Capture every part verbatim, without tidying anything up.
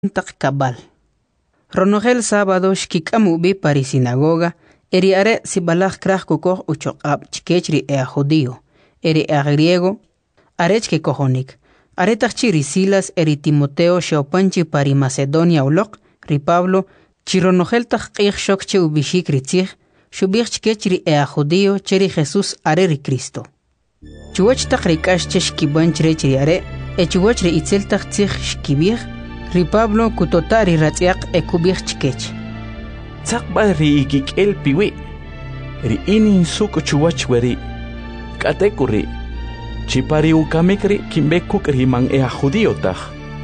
tak cabal. Ronogel sábado shkikamu bi pari sinagoga, eri are sibalach krach kukoh uchoqab chkechri ea judío, eri ea griego, arech ke kohonik. Aretachchi risilas eri Timoteo sheopanchi pari Macedonia ulok, ri Pablo, chironogel tak qich shokche ubishik ritzich, shubich chkechri ea judío cheri Jesús are ri Cristo. Chuwach tak rikash cheshkibanch rechri are, e chuwach ri itzel tak tzich shkibich, ri Pablo kutotari ratziak e kubich chkech. Tzakba ri ikik el piwi, ri inin suk chuwach weri, katekuri, chipari ukamikri kimbekuk rimang ea judío taj.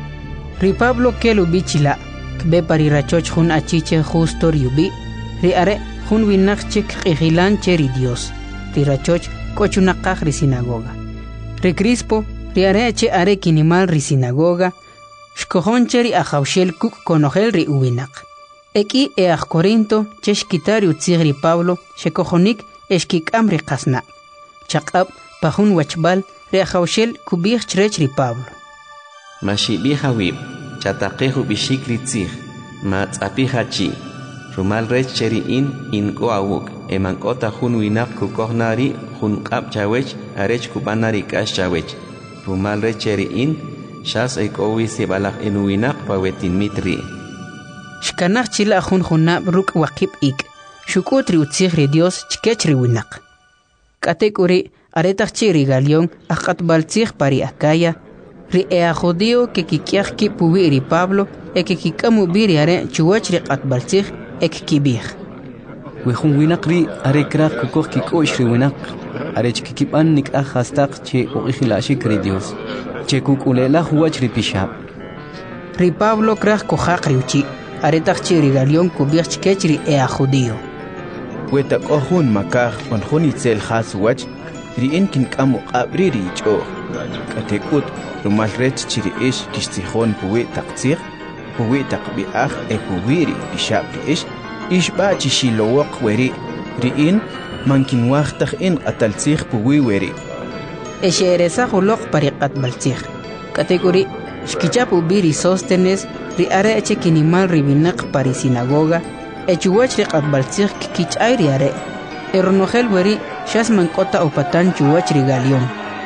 Ri Pablo kelu bichila, kbe pari rachoch hun achiche justo riubi, ri are hun winach chik ihilan cheri Dios, ri rachoch kochunakaj ri sinagoga. Ri Crispo, ri are che are kinimal ri sinagoga, shkohon cheri ajaushel kuk konogel ri uwinak. Eki eaj Corinto cheshkitari utzig ri Pablo shekohonik eshkik amri kasna. Chakab pahun wachbal ri ajaushel kubich chrech ri Pablo. Mashibija wib, chatakehu bishik ri tzig, matzapiha chi. Rumal rech cheri in in ko awuk, eman kota hun winak kukohnari hun kap chawech arech kubanari kash chawech. Rumal rech cheri in shas ekowi se balak en winak pawetin mitri. Shkanach chila hun hunab ruk wakip ik, shukutri utzig ri Dios chkech ri winak. Katekuri aretach chiri galion akat baltzig pari akaya, ri ea judío que kikiach ki puwi ri Pablo e que kikamu biri are chuwach ri kat baltzig ek kibich. Wehun winak ri are krak kukoh kikoish ri winak, are chkikipan nik ahastak che uikhilashik ri Dios, che kukulela huwach ri pishab. Ri Pablo krak kohak ri uchi, aretach chiri galion kubich chkech ri ea judío. Weta kohun makaj on hun itzel has wach, ri inkin kamu qabri ri icho. Katekut rumal rech chiri ish kishtijon puwi taktzir, puwi takbiach e puwi ri pishab ri ish, ish ba chishilowok weri, ri in mankin wachtak in ataltzir puwi weri. Eshe eresa hulok parikat baltzir. Kategori shkichapu biri sostenes ri are eche kinimal ribinak pari sinagoga, echuwach ri qatbaltzir kikich ay ri are, eronogel weri shas mankota upatan chuwach ri galion.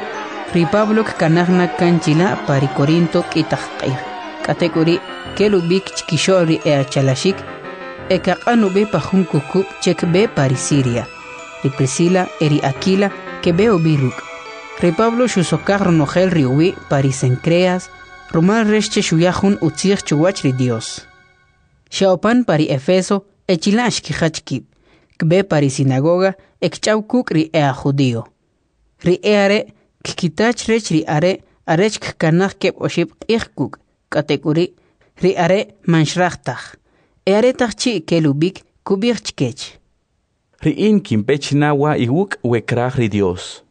Ri Pablo kanagna kanchila pari Corinto kitaqqir. Kategori kelubik chkisho ri ea chalashik, e kaqanu be pahun kukub chek be pari Siria. Ri Priscila eri Aquila que be obiruk. Ri Pablo shusokar ronogel ri uwi pari Sencreas, rumal resche shuyahun utzir chuwach ri Dios. Shaopan pari Efeso echila ashkihachkib, kbe pari sinagoga ekchau kuk ri ea judío. Ri eare kikitach rech ri are arech kanach kep oshib ikhkuk, kategori ri are manshrachtaj. Eare tachchi kelubik kubich chkech. Ri in kimpech nawa iwuk wekrach ri Dios.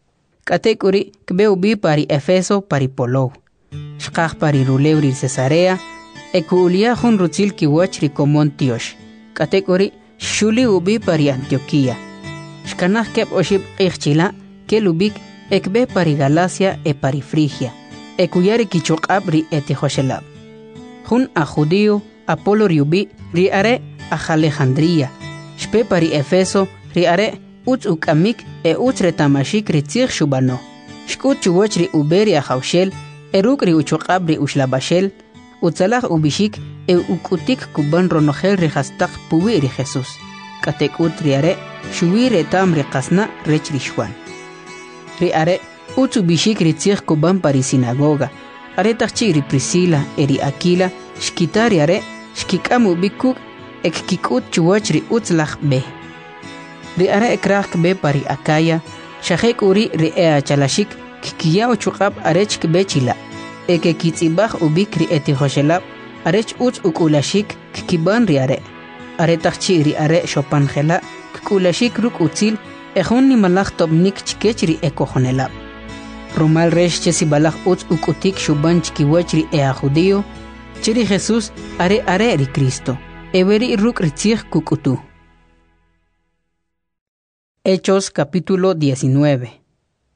Kategori kbe ubi pari Efeso pari Polou. Shkach pari Rulew ri Cesarea, ekuulia hun rutzil kiwach ri komon tiosh. Kategori shuli ubi pari Antioquia. Shkanach kep oshib ikhchila kelubik ekbe pari Galacia e pari Frigia, ekuyari kichokab ri etihoshelab. Hun a judío Apolo riubi ri are a Alejandría, shpe pari Efeso ri are utz ukamik e utz retamashik ri tzig shubano. Shkut chuwach ri uberi a haushel, eruk ri uchokab ri ushlabashel, utzalach ubishik e ukutik kuban ronogel ri hastak puwi ri Jesús. Katekut ri are shuwi retam ri kasna rech ri shwan. Ri are utzu bishik ri tzig kuban pari sinagoga, are tachchi ri Priscila eri Aquila, shkitari are shkikamu bikuk ek kikut chuwach ri utzlach be. Ri are ekrak be pari Akaya, shahek uri ri ea chalashik kikiyaw chukab arech kbe chila, eke kitzibach ubik ri etihoshelab, arech utz ukulashik kikiban ri are. Are tachchi ri are shopanjela kukulashik ruk utzil, ejun ni malach tobnik chkech ri ekojonelab. Rumal resh chesi balach utz ukutik shuban chkiwach ri ea judío, chiri Jesús are are ri Cristo, everi ruk ritzig kukutu. Hechos capítulo diecinueve.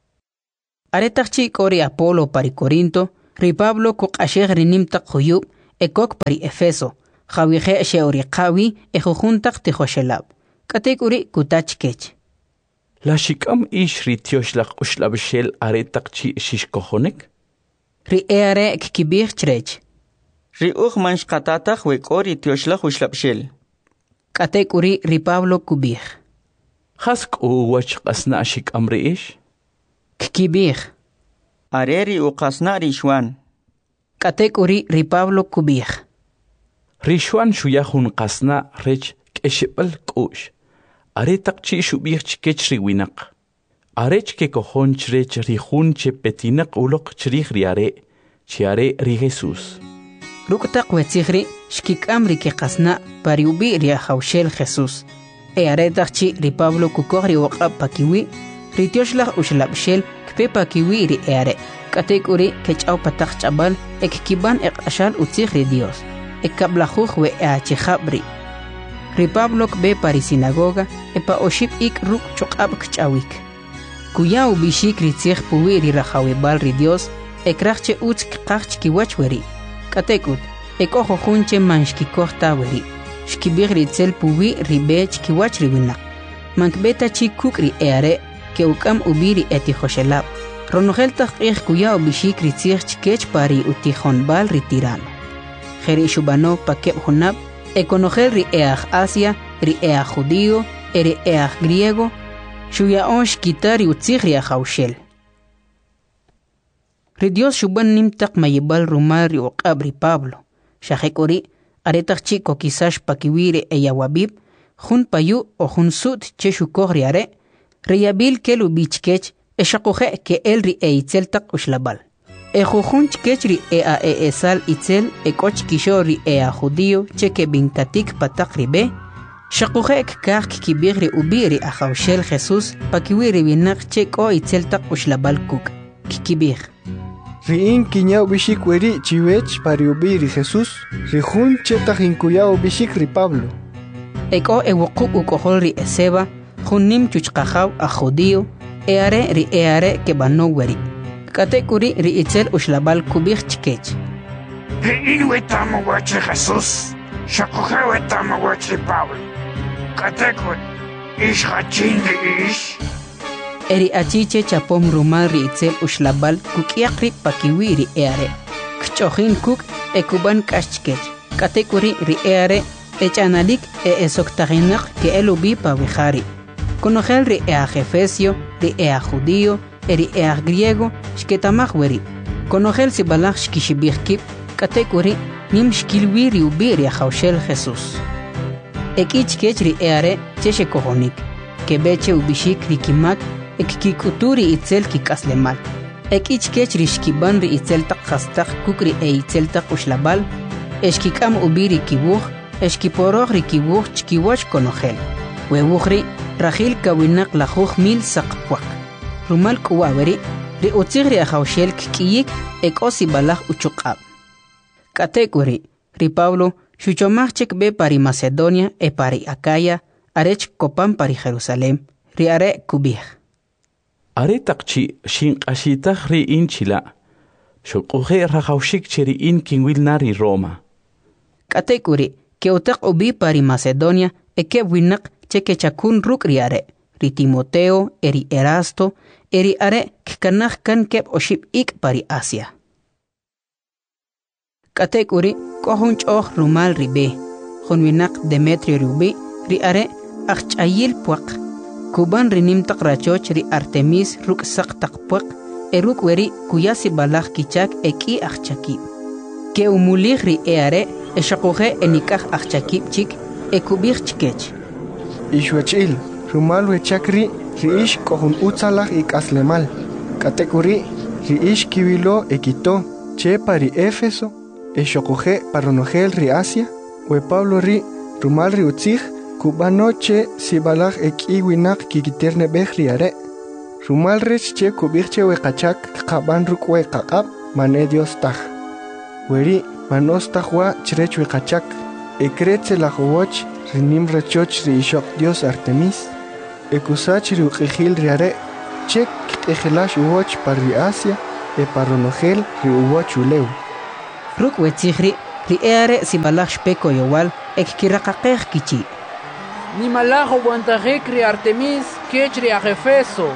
Are tachchi kori Apolo pari Corinto, ri Pablo kuk asher rinim tak huyub, ekok pari Efeso, Jawihe sheori qawi ejujuntak tijoshelab. Katekuri kutach kech. La shikam ish ri tioslaq ushlabshel aretak chi shishkohonek? Ri eare kibir chrech. Ri uj manshqatataq wek'ori tioslaq ushlabshel. Katekuri ri Pablo kubir. Hask u wach qasna shikam ri ish? Kibir. Areri uqasna ri shwan. Katekuri ri Pablo kubir. Rishwan shuyahun qasna rech keshibal kush. Aretak chi shubir chkech ri winak. Arech ke kohon chrech rihun che petinak ulok chrich riare. Chiare ri Jesus. Ruktak wetzihri shkikam ri ke qasna pariubi ri ahawshel Jesus. E aretak chi ri Pablo kukogri waqab pakiwi. Ri tioslaq ushlabshel kpe pakiwi ri eare. Katekuri kechau patak chabal ek kiban ek ashal utzih ri Dios. Ek kablajuj we eachijabri. Ri Pablo kbe pari sinagoga epa oship ik ruk chokab kchawik. Kuya ubishik ri tzih puwi ri rajawebal ri Dios ek rachche utz kqach kiwach weri. Katekut ek ojo junche manshkikoh taweri. Shkibir ri tzel puwi ri bech kiwach ri winak. Mankbeta chi kuk ri eare ke ukam ubiri eti joshelab. Ronogel taqih kuya ubishik ri tzih chkech pari utihon bal ri tirano. Jeri shubano pakeb hunab ekonogel ri eaj Asia, ri eaj judío, eri eaj griego, shuyaon shkitari utzih ri ahawshel. Ri Dios shuban nimtak mayibal rumal ri uqab ri Pablo. Shahekori aretak chiko kisash pakiwire eyawabib, jun payu o jun sut che shukog ri are, ri yabil kelu bichkech eshakoje ke el ri eitzel tak ushlabal. Ejujun chkech ri ea e esal itzel ekoch kisho ri ea judío cheke bintatik patak ribe, shakuje kak kibir ri ubi ri ahawshel Jesus pakiwi ri binak cheko itzel tak ushlabal kuk. Kikibir. Riin kinyao bishik weri chiwech pari ubi ri Jesus, rijun chetah inkuyao bishik ri Pablo. Eko ewokuk ukohol ri eseba, junim chuchkajaw a judío, eare ri eare ke bano weri. Katekuri ri itzel ushlabal kubir chkech. Riin wetamo wachi Jesus, shakuje wetamo wachi Pablo. Katekuri, ish hachin ri ish. Eri achiche chapom rumal ri itzel ushlabal kukiak ri pakiwi ri eare. Kchojin kuk e kuban kashchkech. Katekuri ri eare echanalik e esoktaginak ke elubi pavijari. Konogel ri ea Efesio, ri ea judío, eri eaj griego, shketamaj weri. Konogel si balaj shkishibirkip, katekuri nim shkilwi ri ubi ri ahawshel Jesus. Ekich kech ri eare cheshe kohonik, kebeche ubishik ri kimak, ek kikuturi itzel kikaslemal. Ekich kech ri shkiban ri itzel tak khastak kukri e itzel tak ushlabal, eshkikam ubi ri kibuj, eshkiporoj ri kibuj chkiwach konogel. Webujri rajil kawinak lajuj mil sakpwak. Rumal kuwaweri, ri utzig ri ahawshel kikiyik ek osi balaj uchuqab. Katekuri, ri Pablo, shuchomaj chekbe pari Macedonia e pari Acaya, arech kopan pari Jerusalem, ri are kubij. Are takchi shinqashitaq ri inchila, shukuje rajawshik cheri in kinwil nari Roma. Katekuri, ke utak ubi pari Macedonia e ke winak cheke chakun ruk ri are, ri Timoteo, eri Erasto, eri are kkanaj kan keb oship ik pari Asia. Katekuri kohun choj rumal ribe, junwinak Demetrio rubi, ri are achchayil puak. Kuban rinim tak rachoch ri Artemis ruk sak tak puak, e ruk weri kuyasi balaj kichak eki achchakib. Ke umulij ri eare e shakuje enikaj achchakib chik e kubij chkech. Ishwechil, rumal wechakri, ri ish kohun utzalaj ik aslemal. Katekuri, ri ish kiwilo ekito, che pari Éfeso, e shokuje paronogel ri Asia, we Pablo ri, rumal ri utzig, kubanoche si balaj ek iwinak kikiterne bej ri are. Rumal rech che kubirche we kachak kaban ruk we kakab, mane Dios taj. Weri, manos tajwa chrech we kachak, e kretze la jowoch, rinim rechoch ri ishok Dios Artemis, e kusach ri ukijil ri are, chek ejelash uwoch par ri Asia, e paronogel ri uwoch uleu. Ruk wetzigri ri eare sibalaj shpeko yowal ek kirakaqej kichi. Ni malajo guantajek ri Artemis kech ri Efeso.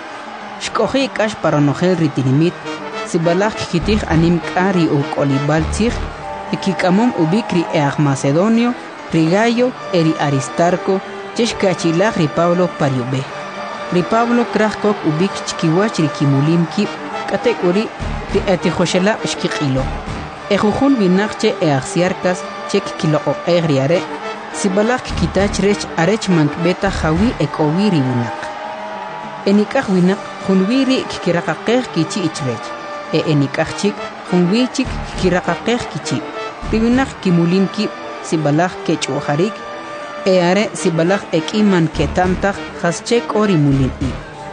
Shkoji kash paronojel ri tinimit sibalaj kitij anim kari u kolibal tzij ekikamom ubik ri eaj Macedonio ri Gayo eri Aristarco chesh kachilaj ri Pablo pariube. Ri Pablo krajkok ubik chkiwach ri kimulim kip katek uri ri etijoshela shkiqilo. Ejujun binakche eaxiarkas chek kilo o egriare sibalak kitach rech arech mankbeta jawi ekowiri winak. Enikaj winak junwiri kikirakaqej kichi ichrech. E enikaj chik junwichik kikirakaqej kichi. Riwinak kimulim kip sibalak kechuharik. Eare sibalak ekiman ketamtaj jaschek ori mulin i.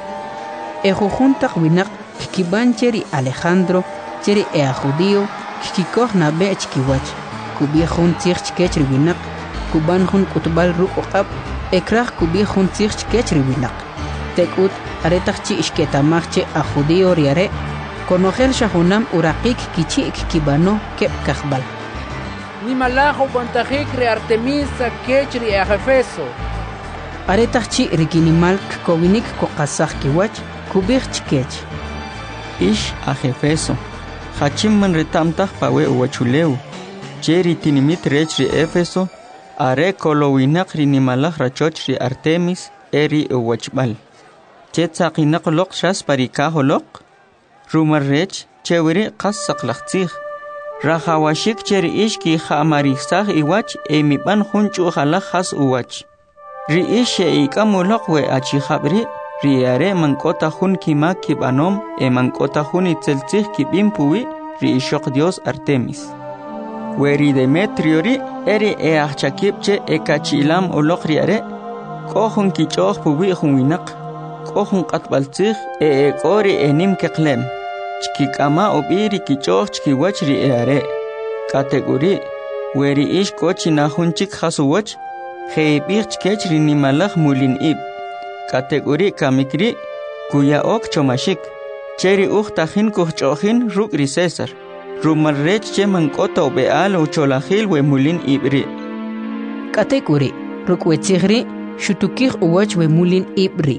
Ejujuntak winak kikibancheri Alejandro cheri ea judío kikikoj nabe chkiwach kubiejun tzij chkech riwinak kubanjun kutbal ruqoqab ekraj kubiejun tzij chkech riwinak tekut aretaj chi ishketamajche a judío riare konojel shahunam uraqik kichi kibano keb kajbal ni malajo guantajik ri Artemis kech ri Efeso aretaj chi rikinimal kowinik koqasaj kiwach kubij chkech ish a Efeso Hachimman retamtaj pawe uwachuleu. Cheri tinimit rech ri Efeso. Are kolowinak ri nimalaj rachoch ri Artemis eri uwachbal. Chetzaqinak loq shas parikajo loq. Rumar rech chewiri qas saqlaqtzij. Rajawashik cheri ish ki jamarijsaj iwach emiban junchu jalaj has uwach. Ri ish e ikamu loq we achijabri. Riare mankota jun kima kibanom e mankota jun itzeltzij kibim puwi ri ishok dios Artemis. Weri Demetrio ri eri e achakipche e kachilam olok riare kohun kichoj puwi jun winak kohun qatbaltzij e e kori enim keqlem chkikama obiri kichoj chkiwach ri eare kategori weri ish kochina junchik hasuwach jeibich chkech ri nimalaj mulin ib kategori kamikri kuya ok chomashik cheri uktajin kuchojin rukri César rumarrech che mankota beal o cholajil we mulin ibri kategori rukwechigri shutukij uwach we mulin ibri.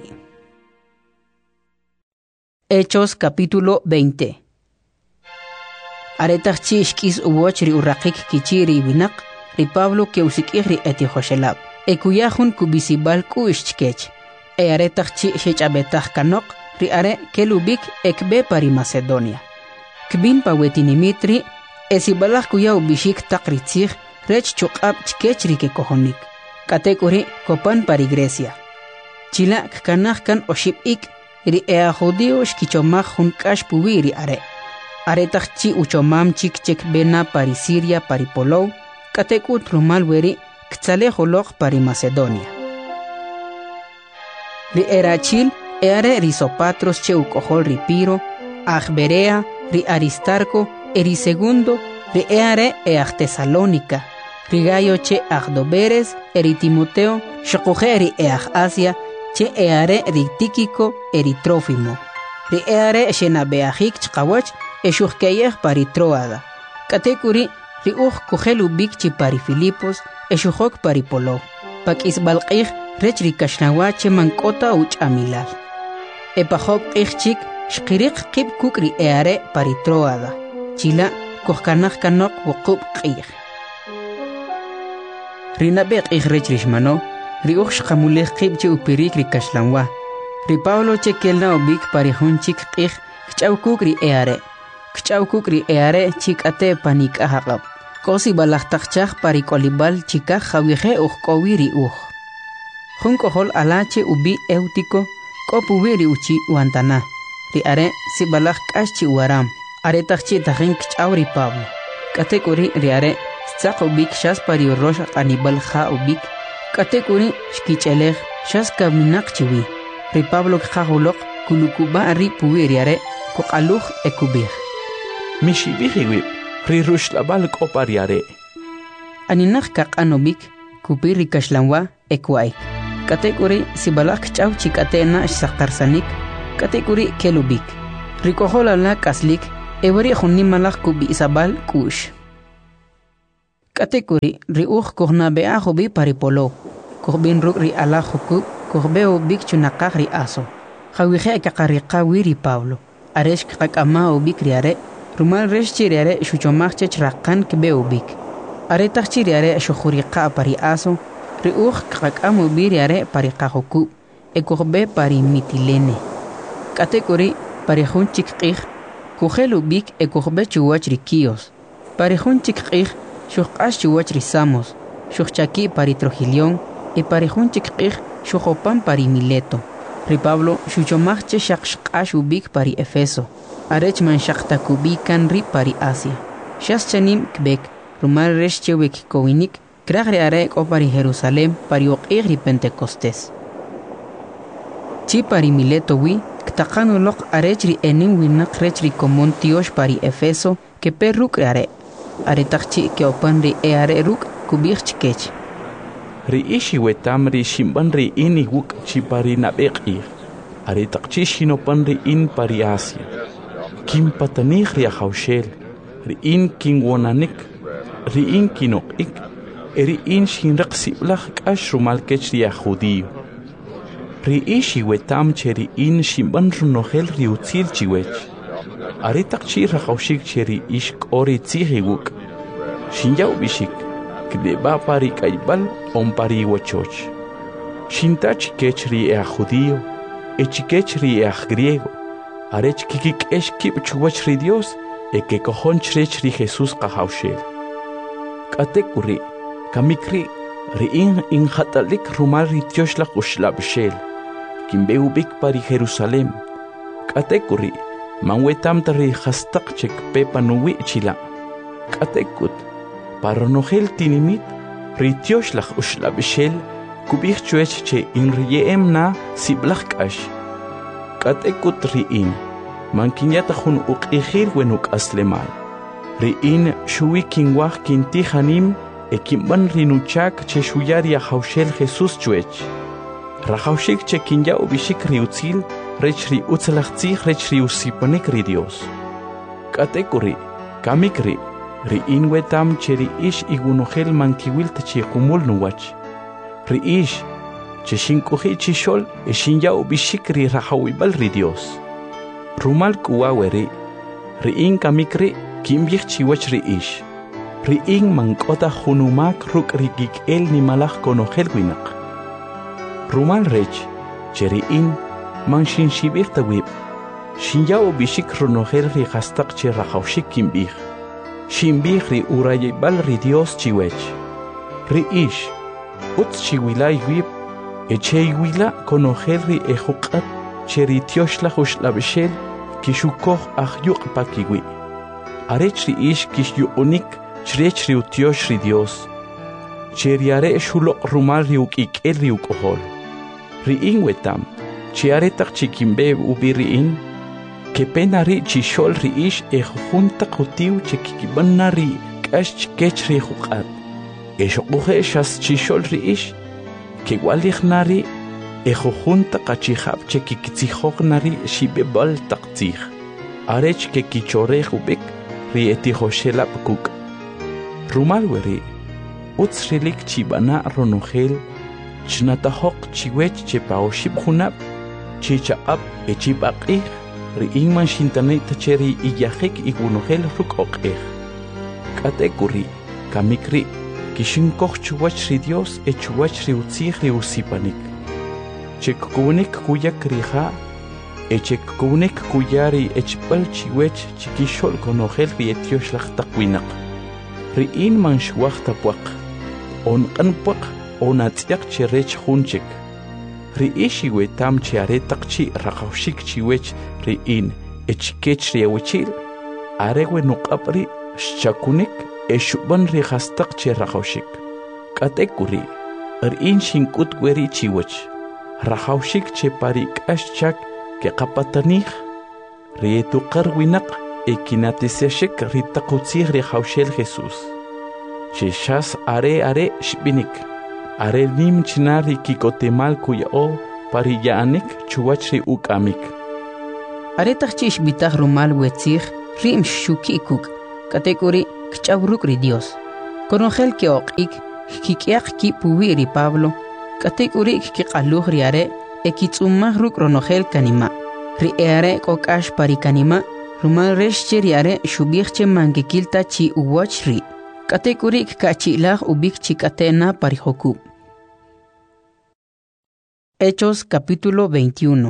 Hechos capítulo veinte. Aretaj chi ishkis uwach ri urraqik kichiri winak ri Pablo ke usikigri etijoshelab ekuyajun kubisibal ku ishchkech e aretaj chi shechabetaj kanok ri are kelubik ekbe pari Macedonia. Kbin pawetinimitri esibalaj kuya ubishik takritzij rech chuqab chkech ri kekohonik. Katekuri kopan pari Grecia. Chila kanaj kan oshibik ri ea judío shkichomaj jun kash puwi ri are. Aretaj chi uchomam chik chek bena pari Siria pari Polou. Katekut rumal weri ktzalejoloj pari Macedonia. Ri erachil eare ri Sopatros che ukohol ri Piro, Ajberea, ri Aristarco, eri segundo, ri eare eaj Tesalónica, ri Gayo che Ajdoberes, eri Timoteo, shokoje ri eaj Asia, che eare ri Tíquico, eri Trófimo, ri eare shenabeajik chqawach, eshuhkeyej pari Troada, katekuri ri uj kujelubik chi pari Filipos, eshuhok pari Polou, pak isbalqij rech ri kashnawach mankota uch amilal. Epajob ichchik shqirik qib kukri eare pari Troada. Chila kohkanaj kanok wuqub qij. Rinabe qij rech rishmano, ri uj shqamulej qib che upirik ri kashlanwa. Ri Pablo che kelna ubik pari hunchik qij kchaw kukri eare. Kchaw kukri eare chik ate panik ahaqab. Kosi balajtakchaj pari kolibal chikaj jawije uj kowiri uj. Junkohol alache ubi Eutico, kopuwiri uchi wantana. Ri are si balaj kashi waram. Are tachi tajin kchauri Pablo. Katekuri ri are stzaq ubik shas pari rosh anibal ja ubik. Katekuri shkichelej shas kaminak chiwi. Ri Pablo kjahulok kulukuba ri puwiri are kokaluj ekubij. Mishibiji wib, ri rushlabal kopari are. Aninak kak anobik kupiri kashlanwa ekwai. Kategori si balak chau chikatena shaqtarsanik kategori kelubik rikohola la kaslik ewari khunni malak kubi isabal kush Katekuri ri uj kohna beajo bi paripolo. Kohbin ruk ri alajuku, kohbeo bik chunakaj ri aso. Jawije kakariqa wiri Pablo. Aresh kakama o bik riare, rumal resh chiriare shuchomach chrakan kbeo bik. Are tachiriare shujuriqa pari aso, ri uj kakamo biriare pari kajoku, e kohbe pari mitilene. Katekuri pari jun chikqij, kujelu bik e kohbe chuwach rikios. Pari jun chikqij, shujqash chuwach risamos, shujchaki pari Trojilion, e pari jun chikqij, shujopan pari Mileto. Ri Pablo shuchomachche shaqshqash ubik pari Efeso. Arech man shaqtakubikan ri pari Asia. Shas chanim kbek, rumal resh chewek kowinik, kragre arek o pari Jerusalem pari oqig ri Pentecostés. Chi pari Mileto wi, ktaqanu loq arech ri enin winak rech ri komon tiosh pari Efeso, ke perruk are. Are takchi ke opan ri e are ruk kubig chikech. Ri ishi wetam ri shimban ri ini wuk chi pari nabeqi. Are takchi shinopan ri in pari Asia. Kim patanih ri ahaushel. Ri in king wonanik. Ri in kinok ik. Ri in shinraqsi ulach kash rumal kech ri ahudiyo. Ri ishi wetam cheri in shimban runohel ri utzil chiwech. Are takchi rahaushik cheri ishk ori tsihi wuk. Shinjau bishik. Kdeba pari kaibal on pari wachoch. Shintach kechri e judío, e chikechri e griego. Arech kikik esh kip chuwachri Dios, e que cojon chrechri Jesús kahaushel. Katekuri, kamikri, riin in hatalik rumar ritioshla ushlabshel. Kimbeu bik pari Jerusalem. Katekuri, manwetam tari hastak chek pepa nuwi chila. Katekut. Para nogel tinimit, ritioslach ushlabishel, kubich chuech che in riem na siblach ash. Katekut riin, mankinyata hun uk ihir wenuk aslemal. Riin shui kingwach kintihanim, e kimban rinuchak che shuyaria haushel Jesus chuech. Rahaushik che kinya ubishik riutzil, rech ri utzalachzi rech ri usipanik ri Dios. Katekuri, kamikri. Ri in wetam cheri ish igunohel mankiwil tachi kumul nuwach. Ri ish che shinkuhi chishol e shinya ubishik ri rahawibal ri Dios. Rumal kuwaweri. Ri in kamikri kimbich chiwach ri ish. Ri in mankota hunumak ruk rigik el ni malach konohel winak. Rumal rech cheri in man shin shibir tawib. Shinya ubishik runohel ri hastak che rahawshik kimbich. Shimbih ri urayibal ri Dios chiwech. Ri ish, utz chiwila yuib, e che yuila konogel ri ejukat, che ri tioshla hushlabeshel, kishukoh ahyuk pakiwi. Arech ri ish kish yuunik, chrech ri utiosh ri Dios. Che riare shulok rumal ri ukik el ri ukohol. Ri in wetam, che aretak chikimbe ubi ri in, que pena ri chishol ri ish e junta kutiu che kikibanna ri kash kech ri juqat. E shokuhe shas chishol ri ish, que walich nari e junta kachihab che kikitzihok nari shibebal taktzih. Arech que kichore jubik ri etihoshelap kuk. Rumal weri, utz rilik chibana ronogel, chnatahok chiwech che paoshib junab, chichaab e chibaqih, Riin man shintanay tacheri iyahik igunohel ruk oqeh. Katekuri, kamikri, kishinkoch chuwach ri Dios e chuwach ri utzih ri usipanik. Chekkunik kuyak riha, e chekkunik kuyari echpal chiwech chikishol konohel ri etioslach takwinak. Riin man shuach tapuak, on anpuak, on atziak cherech hunchik. Ri ishi wetam che aretak chi rakaushik chiwech ri in echkech ri awichil. Arewe nuqapri shakunik e shuban ri hastak che rakaushik. Katekuri, er in shinkut gweri chiwech. Rakaushik che parik ashchak ke kapatanih. Ri etukar winak e kinatiseshik ri takutzih ri haushel Jesus. Che shas are are shbinik. Are nim chinari kikotemal kuya o pariyanik chuachri ukamik. Are tachchish bitach rumal wetzich rim shuki kuk. Katekuri kchauruk ri Dios. Conogel que oqik, kikiak ki puwi ri Pablo, katek urik ki qaluh riare, ekitsumah ruk ronogel kanima. Ri eare kokash pari kanima, rumal reshche riare shubirche mangekilta chi uwach ri. Katek urik kachilah ubik chikatena pari hokub. Hechos capítulo veintiuno.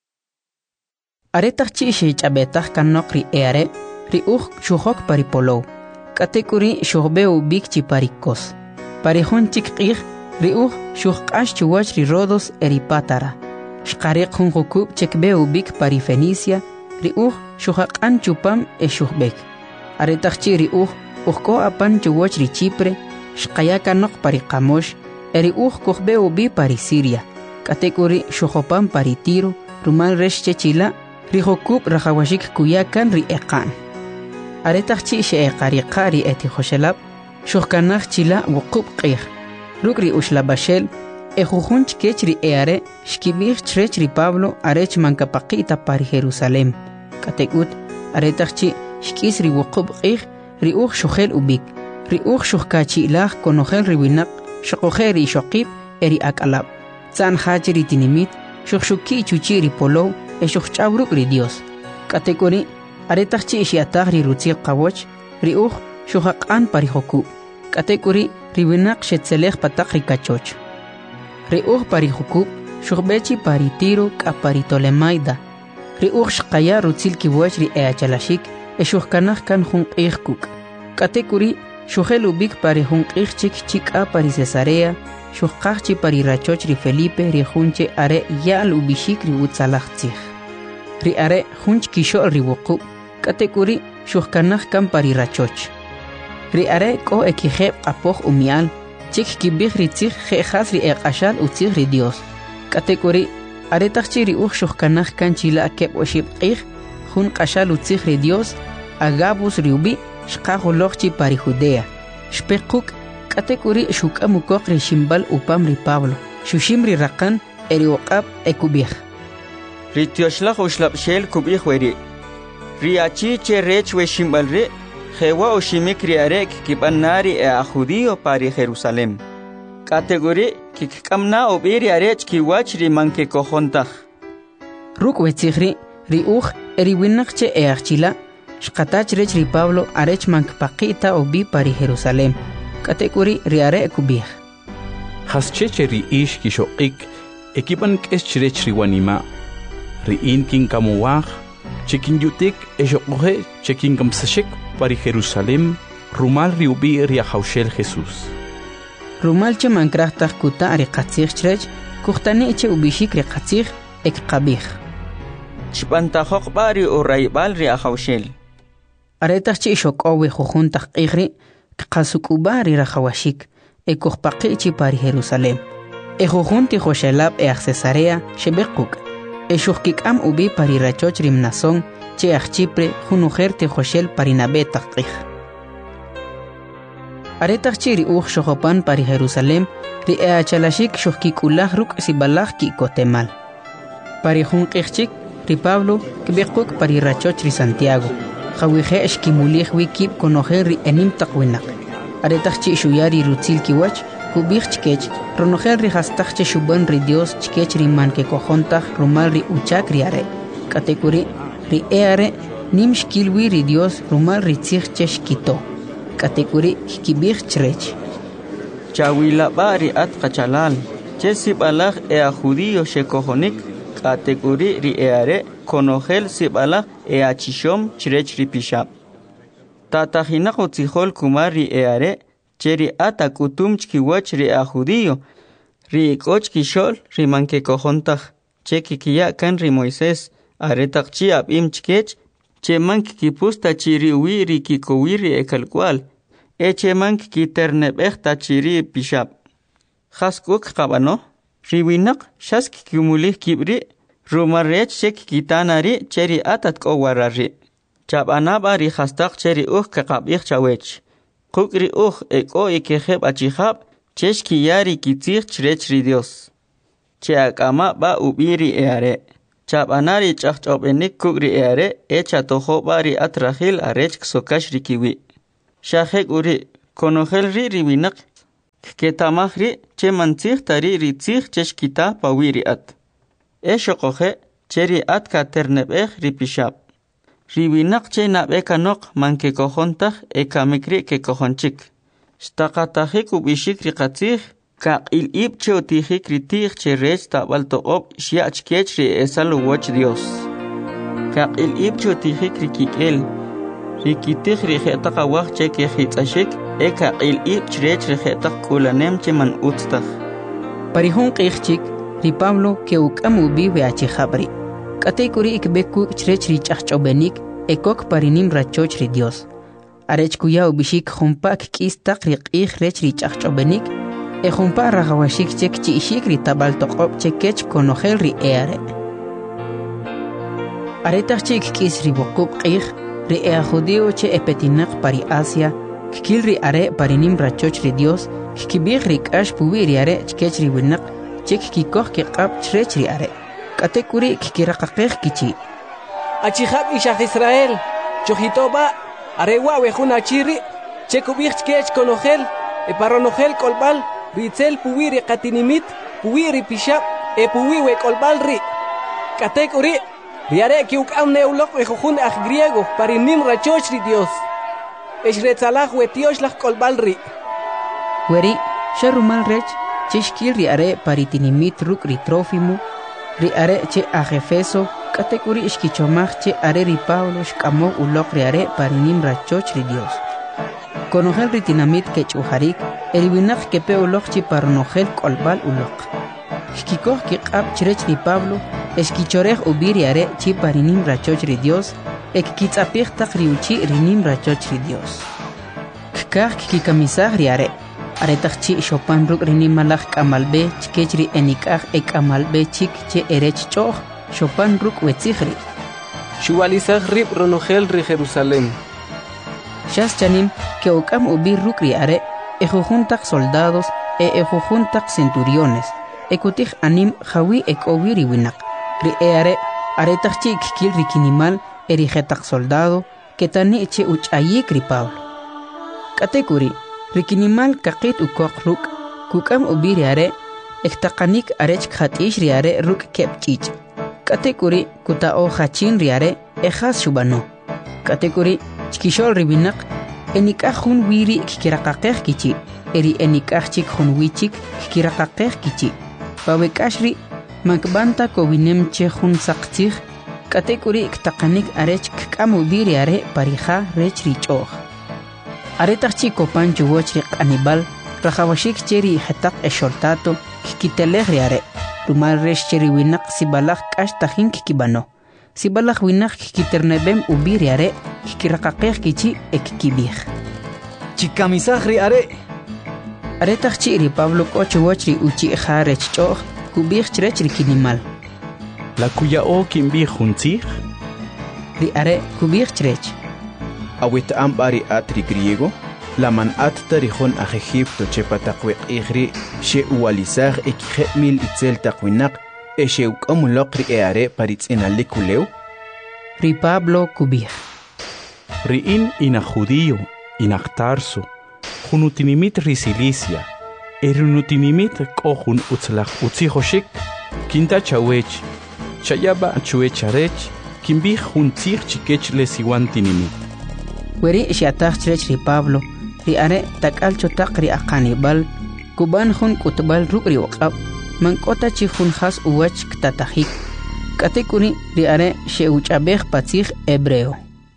Aretach chi shechabetach kanok ri eare, ri uch shuhok pari polow. Katekuri shuhbe ubik chi parikos. Parihon chikqih, ri uch shuhkash chuwach ri rodos eripatara. Shqariq hun hokub chekbe ubik pari Fenicia, ri uch shuhakan chupam e shuhbek. Aretach chi ri uch uchko apan chuwach ri Chipre, shqaya kanok pari Kamosh, eri uch kuhbe ubi pari Siria. Katekuri shuhopam pari Tiro, rumal resh chechila, ri hokub rahawashik kuyakan ri eqan. Aretach chi she eqariqa ri eti hoshelab, shuhkanach chila wukub qih. Rukri ushlabashel, ejujunch kech ri eare, shkibich chrech ri Pablo, arech mankapaqita pari Jerusalem. Katekut, aretach chi shkis ri wukub qih, ri uch shuhel ubik, ri uch shuhkachilah konogel ri winak, shokohe ri shokib, eri akalab. Zan hachi ri tinimit, shukshuki chuchi ri polow, e shukhchabruk ri Dios. Katekuri, aretach chi shiatach ri rutzil qawoch, ri uch shuhaqan pari hokub. Katekuri, ri winak shetzelech patak ri kachoch. Ri uch pari hokub, shuhbechi pari Tiro ka pari Tolemaida. Ri uch shqaya rutzil kiwoch ri eachalashik, e shuhkanach kan hun qih kuk. Katekuri, shuhel ubik pari hun qih chik chik a pari Cesarea, shuhqachchi pari rachoch ri Felipe ri hunche are yal ubishik ri utzalach tzich. Ri are hunch kishol ri wukub, katekuri shuhkanach kan pari rachoch. Ri are ko ekijeb qapoch umial, chik kibich ri tzich jejas ri eqashal utzich ri Dios. Katekuri aretachchi ri uch shuhkanach kan chila keb oshib qih, hun qashal utzich ri Dios, Agabus ri ubi, shqahulochchi pari Judea. Shpekuk katekuri shukamukok ri shimbal upam ri Pablo, shushim ri raqan eri waqab ekubich. Ri tioshlach ushlabshel kubich weri. Ri achi che rech we shimbal ri, jewa oshimik ri arek kibanari e a judío pari Jerusalem. Kategori kikamna obiri arech kiwach ri manke kohontach. Ruk wetzihri, ri uch eri winakche e achila, shqatach rech ri Pablo arech mankpaqita obi pari Jerusalem. Katekuri riare ekubich. Hascheche ri ish kishoqik, ekipan keschrech ri wanima. Ri in kin kamuwach, chekin yutik eshoqohe chekin kamsashek pari Jerusalem, rumal ri ubi ri ahaushel Jesus. Rumal che mankrachtach kuta ri qatzich chrech, kuhtane che ubishik ri qatzich ek qabich. Chpantajoq bari o raibal ri ahaushel. Aretach che shoqowe jujuntach qigri, qasukubari rahawashik, e kuhpaqichi pari Jerusalem. E jujunti joshelab e Cesarea shebekuk, e shuhkikam ubi pari rachoch rimnason, che achchipre junujerte joshel pari nabetach qih. Aretach chi ri uch shohopan pari Jerusalem, ri e achalashik shuhkikulah ruk sibalach ki kotemal. Pari junqihchik, ri Pablo, kibekuk pari rachoch ri Santiago. Khawije eshkimulih wikib konojer ri enim taqwinak. Aretach chi shuyari rutzil kiwach, kubich chkech, ronojer ri hastach che shuban ri Dios chkech ri man ke kohontach rumal ri uchak ri are. Katekuri ri eare nim shkilwi ri Dios rumal ri tzich che shkito. Katekuri kibich chrech. Chawila bari at kachalal, che sibalach e a judío shekohonik, katekuri ri eare, konogel sibalach e a chishom chrech ri pishab. Tatajinak utzihol kumar ri eare, cheri ata kutum chkiwach ri a judío, ri ikoch kishol ri manke kohontach, che kikia kan ri Moisés, aretak chi ab im chkech, che mank kipusta chiri wi ri kikowi ri ekalkwal, e che mank kiternebech ta chiri pishab. Khaskuk kabano, ri winak shask kimulih kibri, rumarech chek kitanari cheri atat ko warari. Chab anabari khastak cheri uh kakabich chawech. Kukri uh eko ikeheb achihab, chesh kiyari kitzich chrech ri Dios. Che akama ba ubiri eare. Chab anari chachchob enik kukri eare, echa toho bari atrahil arech ksokash rikiwi. Shahek uri, konojel ri riwinak ketamaj ri che mantzig tari ritzig cheshkita pawiri at e shokoje cheri at katernebej ripishab riwinak che nabekanok manke kojontaj e kamikri ke kojonchik staqatajik ubishik riqatzig kaqil ib che otijik ritij che rech tabal toqob shiach kech ri esalu woch Dios kaqil ib che otijik rikikel rikitij rijetaq awaj che ke hitzashik e kaqil ib chrech rijetaq kulanem che man utztaj parihun qichik ri Pablo ke ukam ubi we achi khabri kate kuri ikbeku chrech ri chachchobenik ekok parinim rachoch ri Dios arech kuya ubishik khumpak kistaq ri qih rech ri chachchobenik e khumpa ragawashik chek chi ishik ri tabal toqob chekech konojel ri eare aretach chik kis ri boqub qih ri ea judío che epetinaq pari Asia kikil ri are parinim rachoch ri Dios kikibig ri kash puwi ri are chkech ri winaq chek kikoh ki qab chrech ri are kate kuri kikiraqaqih kichi achihab ishah Israel chojitoba arewa wejuna chiri chekubig chkech konojel e paronojel kolbal ritzel puwi ri qatinimit puwi ri pishab e puwi we kolbal ri kate kuri riare ki ukam neulok wejujun aj griego parinim rachoch ri Dios es retzalaj wetiosh laj kolbal ri weri sharumal rech chishkil ri are paritinimit ruk ri Trófimo ri are che aj Efeso kate kuri ishkichomaj che are ri Pablo shkamo ulok ri are parinim rachoch ri Dios konojel ri tinamit ke chuharik el winaq ke pe ulok chi paronojel kolbal ulok shkikoh ki qab chrech ri Pablo esquichorej ubiri are chi parinim rachoch ri Dios ek kitzapig taqriuchi rinim rachoch ri Dios kkaq kikamisaj ri are are taqchi shopan ruk rinim malaj kamalbe chkech ri enikaj ek amalbe chik che erech choh shopan ruk wetzigri shualizaj rib ronojel ri Jerusalén shas chanim ke okam ubir ruk ri are ejujuntaq soldados e ejujuntaq centuriones ekutij anim jawi ek obiri winaq ri eare aretachchi kikil rikinimal erijetaq soldado ketani eche uchayik ri Pablo katekuri rikinimal kaqit ukoq ruk kukam ubiri are ektaqanik arech khatish ri are ruk kepchich katekuri kuta o khachin ri are ejas shubano katekuri chkishol ribinaq enikaj hun wiri kikiraqaqej kichi eri enikaj chik hun wichik kikiraqaqej kichi pawekashri makbanta kowinem che jun saqtij katekuri iktaqanik arech kkamu biri are parija rech richoh aretachchi kopanchu wochri qanibal rajawashik cheri hataq eshortato kikitelej ri are rumal resh cheri winaq sibalaj kash tajin kikibano sibalaj winaq kikiternebem ubiri are kikiraqaqej kichi ekkibij chikamisaj ri are aretachchi ri Pablo kochu wochri uchi jarech choh kubig chrech rikinimal la kuya o kimbi juntzig ri are kubig chrech awit ambari atri griego la man at tarihon a Egipto chepataqwe igri she ualizag ekjemil itzel taqwinaq e she ukamulok ri eare paritzina likuleu ri Pablo kubig ri in ina judío inaqtarso junutinimit ri Cilicia erunutinimit kohun utzlaj utzijoshik kinta chawech chayaba chuecharech kimbi juntzig chikech lesiwantinimit weri shiataj chrech ri Pablo ri are takalcho taqri aqanibal kuban jun kutbal rukri waqab mankota chi jun khas uwach ktatajik katekuni ri are sheuchabej patzig hebreo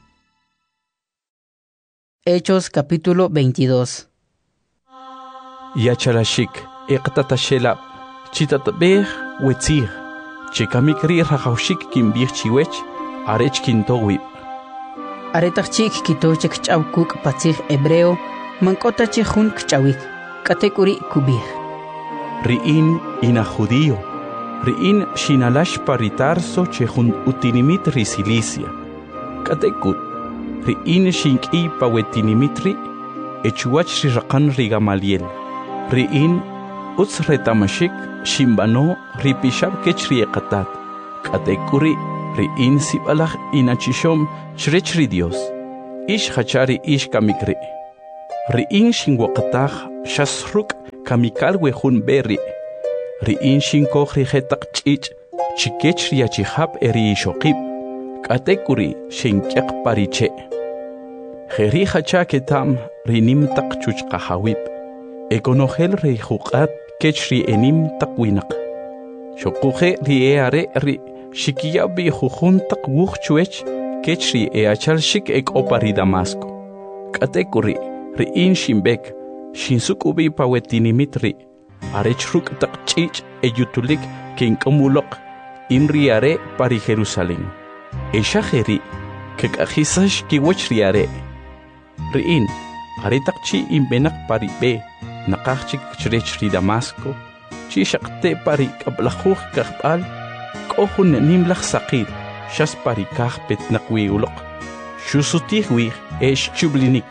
Hechos capítulo veintidós Yachalashik, Ektatashela, Chitatbeh, Wetzir, Chikamikri Rahaushik Kimbir Chiwech, Arech Kintowi. Aretachik Kitochek Chawkuk Patzig Hebreo, Mankota Chihun Kchawik, Katekuri Kubir. Riin ina judío, Riin Shinalash Paritarso Chehun Utinimit Risilicia. Katekut, Riin Shinki Pawetinimitri, Echuach Rirakan Rigamaliel. Riin Utz Retamashik Shimbano Ripishab Kechri Ekatat Katekuri Riin Sibalach Inachishom Chrechri Dios Ish Hachari Ish Kamikri ri'in shin waqtaj shasruk kamikal wejun berri ri'in shin koj rijetaq ch'ich' chikech riachijab eri shoqib k'atekuri shinkyaq pariche jeri hacha ketam rinim taq chuchqajawib ekonojel ri juqat kech ri enim taqwinaq shoquje ri eare ri shikiyabi jujun taq wuj chuech kech ri eachal shik ek opari Damasco k'atekuri ri'in shimbek shinsukubi pawetinimit ri arech ruk taq ch'ich' eyutulik kinkamuloq inriare pari Jerusalén eshajeri kek'ajisash kiwach riare ri'in aretaq chi imbenak pari be naqajchik chrech ri Damasco chi shaqte pari k'ablajuj kajb'al k'ojun nimlaj saqil xas pari kaj petnaq wiuloq xusutij wij ex chublinik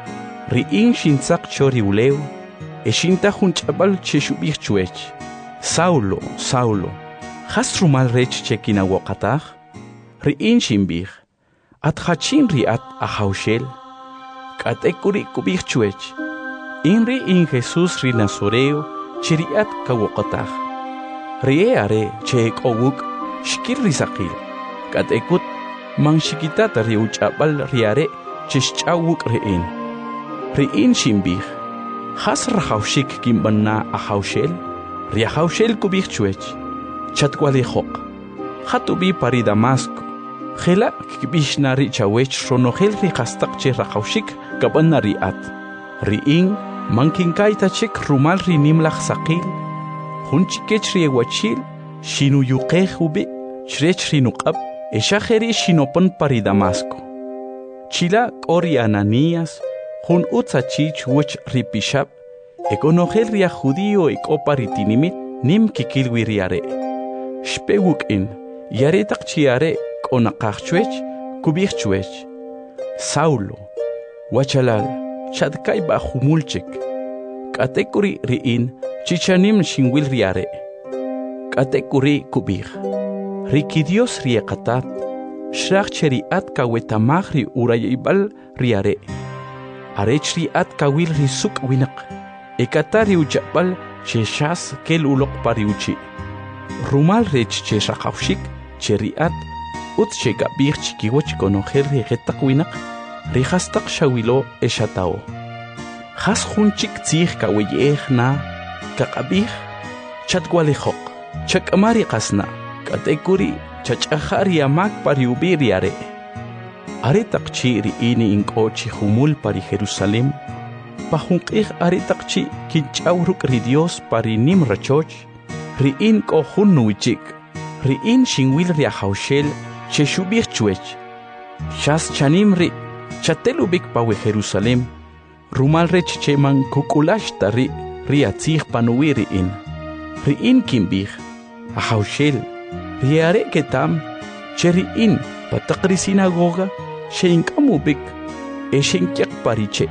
ri'in xintzaq chori ulew exinta jun ch'ab'al che xub'ij chuech Saulo Saulo jas rumal rech che kinawoqataj ri'in xinb'ij atjachin ri'at ajawxel k'atekuri kub'ij chuech in ri'in Jesús ri Nazoreo che ri'at kawoqataj ri'e are che ek'owuk xkir ri saqil k'atekut man xikitata ri uch'ab'al riare che xch'awuk ri'in ri'in xinb'ij jas rajawxik kinb'ana ajawxel ri ajawxel kub'ij chuech chatwalijoq jatubi pari Damasco jela kib'ixna ri chawech ronojel ri qastaq che rajawxik kab'ana ri'at ri'in mankinkayta chik rumal ri nimlaj saqil jun chikech ri ewachil xinuyuqej ubi chrech ri nuq'ab exajeri xinopon pari Damasco chila k'ori Ananías jun utza chich wuch ri pixab ekonojel ri judío ek'opa ri tinimit nim kikilwi riare xpewuk'in yaretaq chiare k'onaqaj chuech kub'ij chuech Saulo wachalal chatkay b'ajumulchik k'atekuri ri'in chichanim xinwil riare k'atekuri kub'ij riki Dios rieqatat xraj che ri'at kawetamaj ri urayayb'al riare arech ri'at kawil ri suk' winaq ekata ri ucha'b'al che xas kel uloq pari uchi rumal rech che raqawxik che ri'at ut che kab'ij chikiwach konojel ri jetaq winaq ri jastaq xawilo exatao jas jun chik tzij kaweyej na kaq'ab'ij chatwalijoq chak'amari qasna k'atekuri chach'aja ri amak pari ubi riare aretaq chi ri'ini ink'o chi jumul pari Jerusalén pajunq'ij aretaq chi kinch'aw ruk' ri Dios pari nim rachoch ri'in k'o jun nuwichik ri'in xinwil ri ajawxel che xub'ij chuech xas chanim ri chatel ubik pawe Jerusalén rumal rech che man kuk'ulaxta ri ri atzij panuwi ri'in ri'in kinb'ij ajawxel riare ketam che ri'in pataq ri sinagoga xeink'am ubik exinkyaq pariche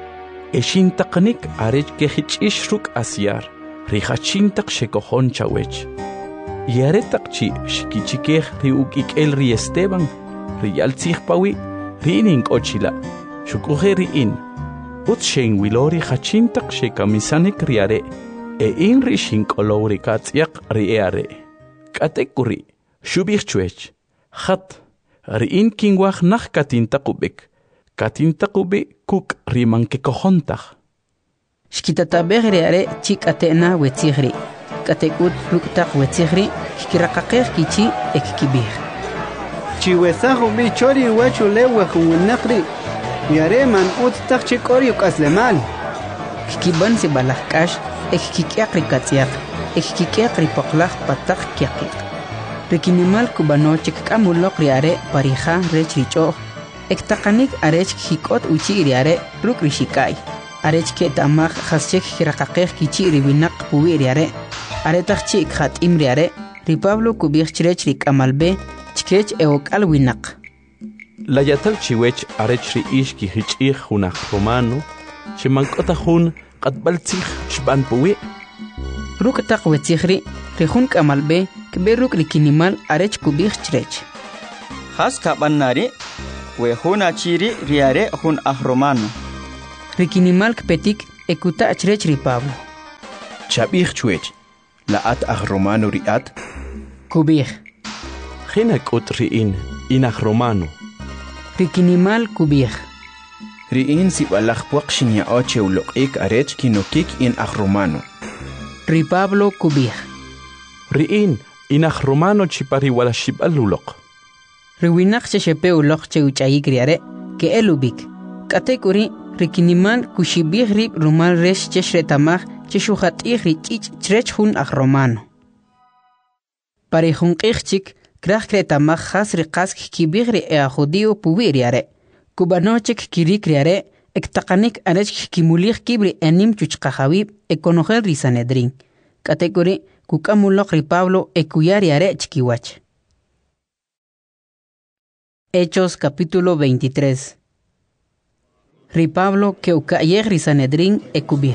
exintaqnik arech kejich'ix ruk' asyar ri jachintaq xekojon chawech yaretaq chi xikichikej ri uk'ik'el ri Esteban ri yaltzij pawi ri'in ink'ochila xuk'uje ri'in ut xeinwilo ri jachintaq xekamisanik riare e in ri xink'olow ri katz'yaq ri'e are k'atekuri xub'ij chuech jat ri'in kinwaj naj katintaq ubik katintaq ubi kuk' ri mankekojontaj xkitatabej riare chi k'ate'na wetzij ri k'atek'ut ruk' taq wetzij ri xkiraqaqej kichi ek kib'ij chiwesaj ubi chori wach ulew wejun winaq ri yare man ut taq chi k'ori uk'aslemal xkib'an sib'alaj k'ax ek kik'yaq ri katz'yaq ek kik'yaq ri poqlaj pataq kyaqiq ri kinimal kub'anochik k'amuloq riare parija rech ri ch'oj ek taqanik arech kik'ot uchi riare ruk' ri xik'ay arech ket'amaj jaschek kiraqaqej kichi ri winaq puwi riare aretaq chi kjat'im riare ri Pablo kub'ij chrech ri k'amalb'e chkech ewok'al winaq la yatal chiwech arech ri ix kijich'ij junaj romano che mank'ota jun q'atb'al tzij xb'an puwi ruk' taq wetzij ri ri jun k'amalb'e kb'e ruk' ri kinimal arech kub'ij chrech jas kab'an nari we jun achiri riare jun aj romano Rikinimal kpetik ekuta achrech ri Pablo. Chabij chuech. La at ag romano riat. Kubij. Gina kut riin inag romano. Rikinimal kubij. Riin si balach puak shinya oche ulok ik arech kinokik in ag romano. Ri Pablo kubij. Riin inag romano chipari wala shibalulok. Riwinak chechepe ulok che uchayik riare ke elubik. Katekuri rikinimal kushibij rib rumal resh cheshretamaj cheshuhat ihri chich chrech hun ag romano. Pari hun ichchik krach kretamaj has riqask kibij ri ea judío puwi riare. Kubanochek kirik riare ektaqanik anech kimulich kibri enim chuchqajawib ekonojel ri Sanedrin. Katekuri kukamulok ri Pablo ekuyari are chikiwach. Hechos capítulo veintitrés. Ri Pablo que ukayeg ri Sanedrin ekubij.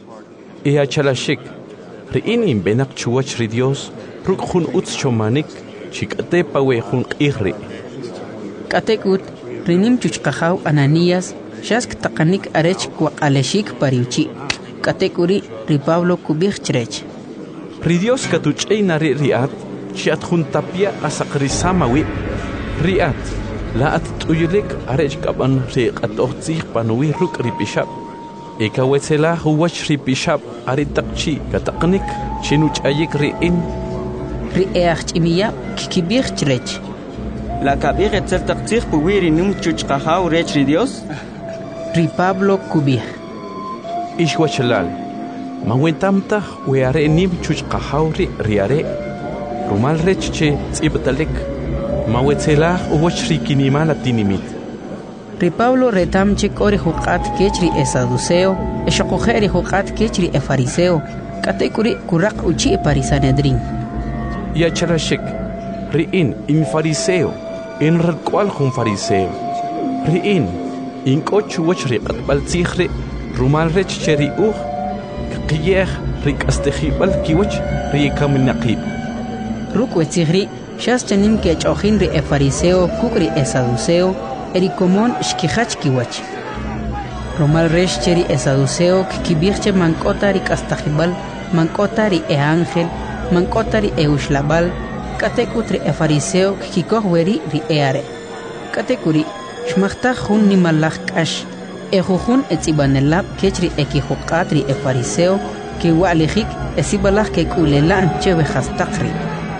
E achalashik. Riin in benak chuwach ri Dios ruk hun uts chomanik chikate pawe hun qihri. Katekut rinim chuchqajaw Ananías shask taqanik arech kwaqaleshik pariuchi. Katekuri ri Pablo kubij chrech. Ri Dios katuch'ay nari riat chiat juntapia asaqrisamawi riat la at tuyulik arech kaban ri qatoqtzij panuwi ruk ri pishab ekawetsela huwach ri pishab ari taqchi kataqnik chinuch'ayik riin ri eachch'imiya kikibij chrech. La kabij etzel taqtzij puwi ri num chuchqajaw rech ri Dios. Ri Pablo kubij. Ishwachalal Mawentamta weare nim chuchqajawri riare rumal rechche tzibtalek mawetzelaj uwachri kinimal atinimit. Ri Pablo retamchik ori huqat kechri e saduceo e shaqojeri huqat kechri e fariseo katekuri kuraq uchi e parisanedrin. Ya charashik riin in fariseo in rqual hun fariseo riin in kochu wachri qatbal tsikhri rumal rechche ri uj qiyeh rik astejibal kiwach ri kaminaqib. Rukwe tsikhri shas chanim ke chojin ri e fariseo kukri e saduceo erikomon shkihach kiwach. Rumal rechche ri e saduceo kibirche mankota rik astajibal mankota ri e ángel mankota ri e ushlabal katekutri e fariseo kikoj weri ri e are. Katekuri shmachta hun nimalach kash Ejujun etzibanelab kechri ekijuqatri e fariseo que walejik esibalaj ke kulelan cheve hastakri.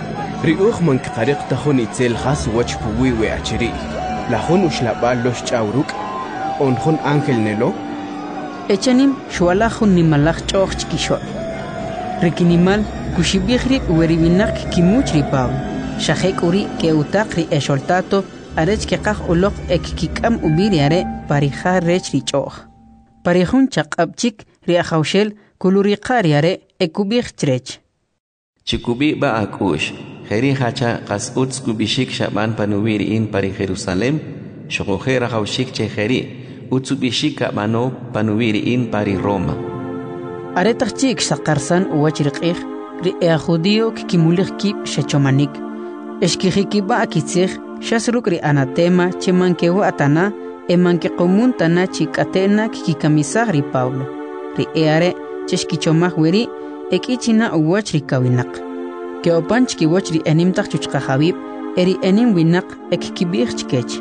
Ri uj man qariq tahun itzel has wach puwi we achiri. La hun ushlabal los chawruk on hun ángel nelo. Echanim shwalajun nimalaj choch chkishol. Rikinimal kushibijri weribinak kimuchri Pablo. Shajek uri ke utakri e sholtato arech ke qaj ulok ek kikam ubiriare parija rech richoh. Parijun chaqabchik riajawshel kuluriqariare ekubij chrech. Chikubi ba akush. Jeri hacha qas uts kubishik shaban panuwiri in pari Jerusalem. Shokojera hawshik che jeri. Utsubishik kabano panuwiri in pari Roma. Aretachchik saqarsan uwachriqij ri e judío kikimulig kib shechomanik. Eshkijikiba akitzij Shasrukri anatema chemankewa atana emanke komun tana chikatena kikamisag ri Pablo. Ri eare cheshkichomaj weri ekichina uwach ri kawinak. Ke opanch kiwach ri enimtak chuchqajabib eri enim winak ekkibij chkech.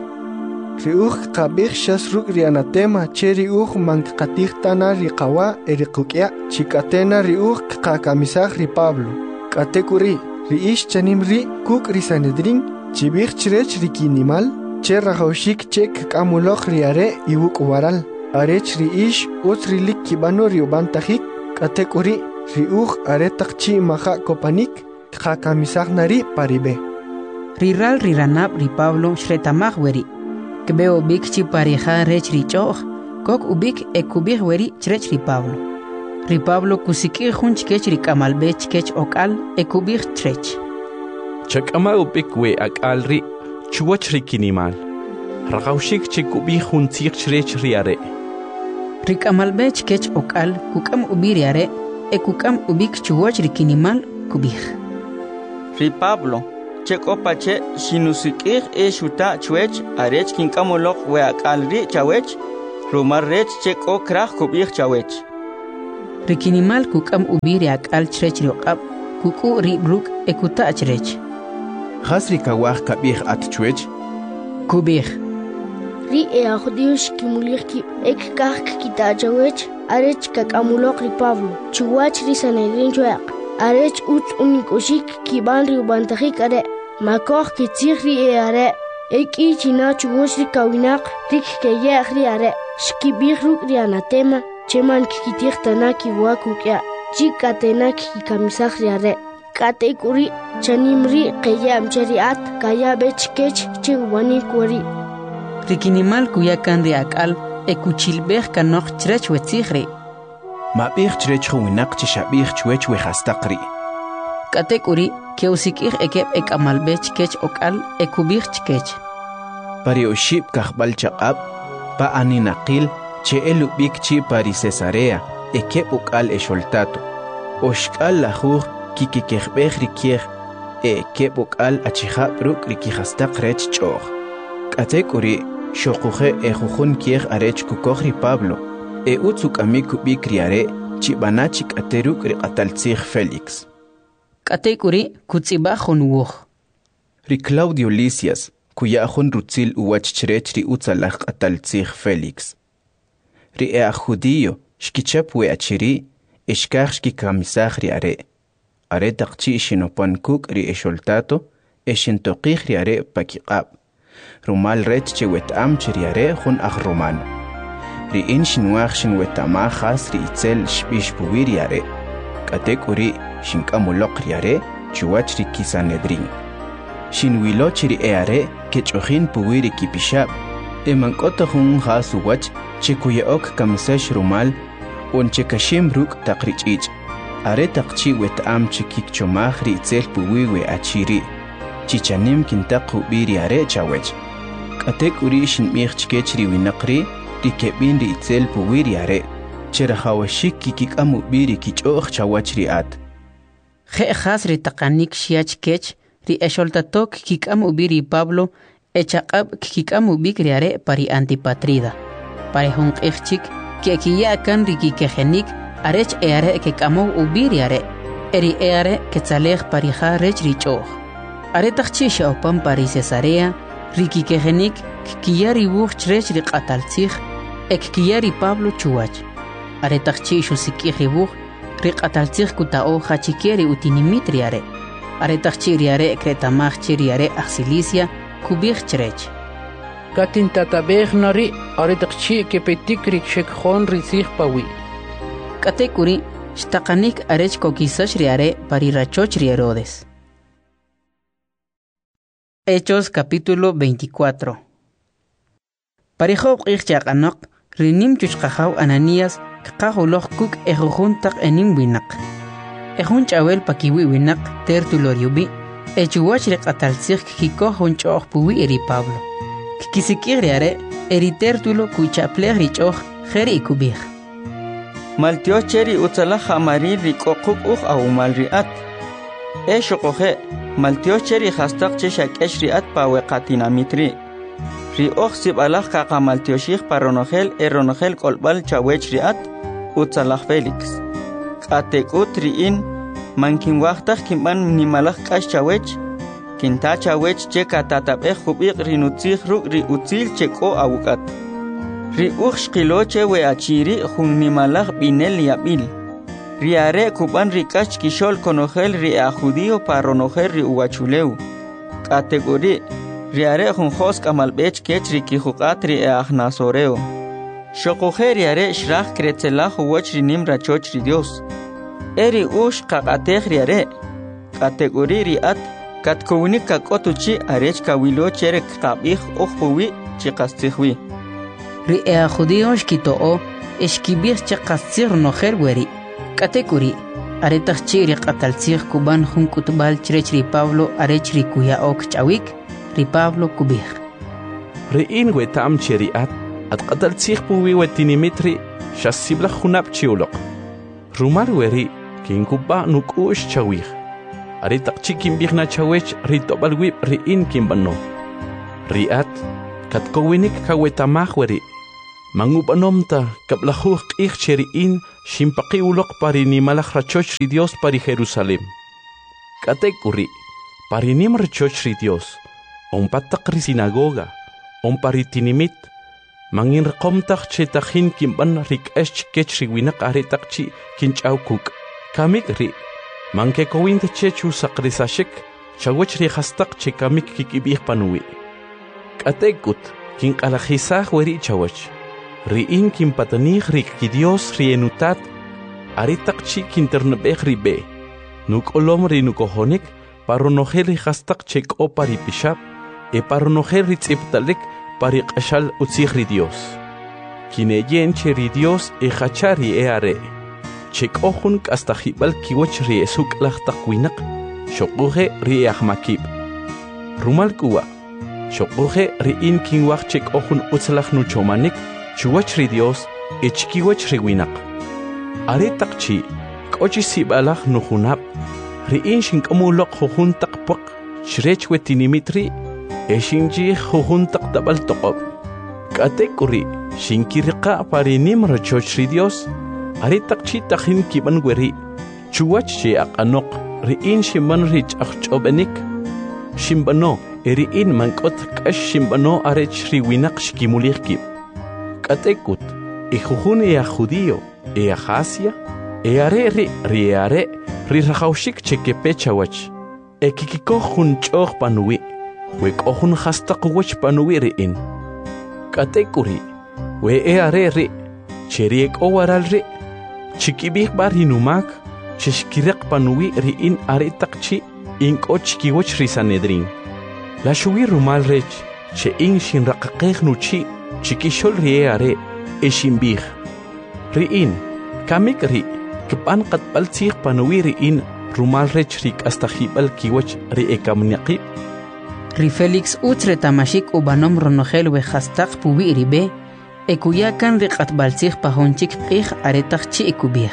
Ri uj qabij shasrukri anatema che ri uj mankqatij tana ri qawa eri quk'ya chikatena ri uj qakamisag ri Pablo. Katekuri ri ish chanim ri kuk ri Sanedrin Chibij chrech rikinimal, che rajawshik chek kamulok riare iwuk waral. Arech ri ish ut rilik kibano riubantajik, katekuri ri uj aretakchi maja kopanik, kakamisag nari paribe. Riral riranab ri Pablo shretamaj weri, kbeo bikchi parija rech ri choh, kok ubik ekubij weri chrech ri Pablo. Ri Pablo kusikir hunch kech ri kamalbech kech okal ekubij chrech. Chakama upik we akalri chuwach rikinimal. Raqawshik chikubi juntzig chrech riare. Rikamalbech kech okal kukam ubiriare e kukam ubik chuwach rikinimal kubij. Ri Pablo chekopache sinusikir e shuta chuech arech kinkamolok we akalri chawech Rumar rech cheko krach kubich chawech. Rikinimal kukam ubiri akal chrech riokab kuku ribruk ekuta achrech. Hasri kawah kabih at chwech. Kubih. Ri e ajudios kimulir ki ek kak kita chawech arech kakamulok ri Pablo. Chuwach ri sanedrin chwek. Arech ut unikoshik kiban ri ubantahik are. Makoh kitzir ri e are. Ek i china chuwosh ri kawinak rik keye ri are. Shkibih ruk ri anatema. Cheman kikitir tanaki wakukya. Chikatena kikamisah ri are. Kate kuri chanimri kaya mchariat kaya bechkech chiwani kuri. Rikinimal kuyakan ri akal ekuchilbeh kanok chrech wetzihri. Mabih chrech winak chishabih chwech wehastaqri. Kate kuri keusikir ekep ekamalbech kech okal ekubih chkech. Pari oshib kahbal chaqab pa aninaqil che elubik chi pari Cesarea ekep okal esholtato. Oshkal lahuj kikikehbeh rikieh e ekep okal achihab ruk rikihastaq rech choh. Kate kuri shokuhe e jujun kieh arech kukojri Pablo e utzuk amiku bikriare chibanachik ateruk riqataltzih Felix. Kate kuri kutzibajun wuj. Ri Claudio Lisias kuyajun rutzil uwach chrech ri utzalaj qataltzih Felix. Ri e judío shkichap we achiri ishkaj shkikamisaj ri are. Are taqchi shinopan kuk ri esholtato eshintoqij ri are pakiqab. Rumal rech che wetam chiriare jun aj romano. Ri in shinwaj shin wetama khas ri itzel shbish puwiriare. Kate kuri shinkamulok riare chuwach ri kisanedrin. Shinwilo chiri eare kechojin puwiri kipishab. Emankota jun khas uwach che kuyaok kamisash rumal un che kashim ruk taqrichich. Are taqchi wetam chikik chomaj ri itzel puwiwe achiri. Chichanim kintaqu biri are chawech. Katek uri shin michkech ri winaqri ri kebin ri itzel puwiri are. Chera hawashik kikik amu biri kichoj chawach ri at. Je khas ri taqanik shiach kech ri esholtatok kik amu biri Pablo echaqab kik amu bikri are pari Antipatrida. Pari hun ichchik ke kiya kan ri kikejenik arech eare kik amu ubiri are. Eri eare ketzalej pari ha rech ri choj. Are taqchi shaupan pari Cesarea, riki kejenik, kiyari buch chrech ri qataltzih, ek kiyari Pablo chuwach. Are taqchi shusikiji buch, ri qataltzih kutao hachikeri utinimitri are. Are taqchi riare kretamach chiriare axilicia, kubich chrech. Katin tatabej nari, are taqchi kepetik rik shekjon rizih pawi. Katekuri, shtaqanik arech kokisash riare pari rachoch ri Herodes. Hechos capítulo veinticuatro. Parijob ichchaqanaq rinim chuchqajaw Ananías qaqajuloq kuk ejujuntaq enim winaq. Ejun chawel pakiwi winaq Tertulo riubi echuwach riqataltzij kikoj junch'oj puwi eri Pablo. Kikisikij riare eri Tertulo kuychaplej rich'oj jeri ikubij. Maltioch cheri utzalaj amari rik'oquk uj awumal ri'at. E shoqoje Maltioch cheri hastaq che shakesh riat pa weqatinamitri. Ri oj sibalaj qaqa maltioshij paronojel eronojel kolbal chawech riat utzalaj Felix. Qatekut riin mankin waqtaj kimban nimalaj k'ax chawech kinta chawech che katatabej jubiq rinutzij ruk ri utzil che k'o awukat. Ri uj shqilo che we achiri jun nimalaj binel yabil. Riare kuban rikach kishol konojel ri a judío paronojel ri uwachuleu. Kategori riare jun jos kamalbech kech ri kijuqat ri a nasoreo. Shokoje riare shraj kretzelaj uwach ri nim rachoch ri Dios. Eri ush qaqatej riare. Kategori ri at katkowinik kakotuchi arech kawilo cherek qabij ojpuwi chiqastijwi. Ri a judío shkitoo eshkibij chiqastir nojel weri. Katekuri, aretach chiri qataltzij kuban jun kutbal chrech ri Pablo arech ri kuyaok chawik, ri Pablo kubij. Ri in wetam chiri at, at qataltzij puwi wetinimitri, shasibla junab chiulok. Rumar weri, kin kuba nukush chawik. Aretach chikin bigna chawech ri tobalwib ri in kimbano. Ri at, katkowinik kawetamaj weri. Mangupanomta kaplajuj q'ij cheri'in ximpaqi uloq parinimalaj rachoch ri Dios pari Jerusalem. K'atek'uri parinim rachoch ri Dios, onpataq ri sinagoga, onpari tinimit, mangin riqomtaj chetajin kimban rik'ex chikech ri winaq aretaq chi kinch'aw kuk'. Kamik ri, mankekowinta chechu saqrisashik, chawach ri hastaq che kamik kikib'ij panuwi. K'atek'ut kinq'alajisaj weri chawach. Ri'in kinpatanij rik ki Dios ri enutat, aritaq chi kinternab'ej ri be. Nuk'olom ri nukojonik, paronojel ri hastaq che k'o pari pixab, e paronojel ri tz'ibtalik pari q'axal utzij ri Dios. Kineyen che ri Dios e jachar ri e are. Che k'o jun k'astajib'al kiwach ri esuk'laj taq winaq, xoquje ri e ajmakib. Rumal k'uwa, xoquje ri'in kinwaj che k'o jun utzlaj nuchomanik, chuwach ri Dios e chkiwach ri winaq. Are taq chi, k'ochi sib'alaj nujunab, ri'in xink'amuloq jujun taq puq, xrech wetinimit ri, e xinchij jujun taq tab'al toqob. K'atek'u ri, xinkiriqa parinim rachoch ri Dios, are taq chi tajin kiban weri, chuwach che aq'anoq, ri'in ximban ri ch'aqch'ob'enik, ximbano e ri'in mank'ot k'ax ximbano arech ri winaq xkimulij kib. K'atek'ut, e jujun e a judío, e a Asia, e are ri, ri e are, ri rajawxik che kepe chawach, e kikikoj jun ch'oj panuwi, we k'o jun hastaq wach panuwi ri'in. K'atek'u ri, we e are ri, che ri e k'o waral ri, chikib'ij bar hinumak, che xkiriq panuwi ri'in are taq chi, in k'o chkiwach ri Sanedrin. La xuwi rumal rech, che in xinraqaqej nuchi, chikixol ri e are, e ximbij. Ri'in, kamik ri, kib'an qatb'al tzij panuwi ri'in rumal rech ri k'astajib'al kiwach ri e kamniaqib. Ri Félix utz retamashik ubanom ronojel we hastaq puwi ribe, e kuyakan ri qatb'al tzij pajonchik q'ij aretaq chi ikubij.